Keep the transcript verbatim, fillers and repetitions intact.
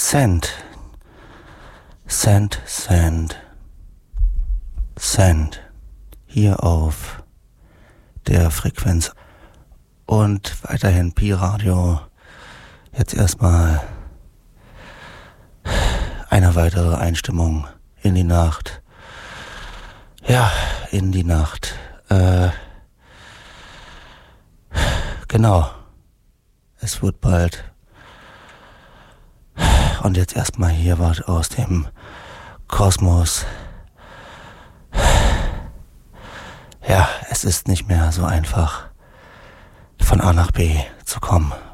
Send, Send, Send, Send, hier auf der Frequenz und weiterhin Pi-Radio. Jetzt erstmal eine weitere Einstimmung in die Nacht. Ja, in die Nacht. Äh, genau. Es wird bald. Und jetzt erstmal hier was aus dem Kosmos. Ja, es ist nicht mehr so einfach, von A nach B zu kommen.